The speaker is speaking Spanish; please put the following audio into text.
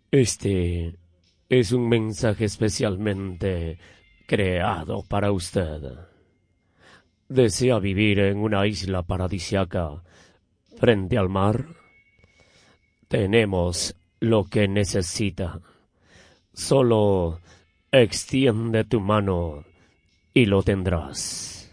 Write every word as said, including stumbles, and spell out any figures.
Este es un mensaje especialmente creado para usted. ¿Desea vivir en una isla paradisiaca frente al mar? Tenemos lo que necesita. Solo extiende tu mano y lo tendrás.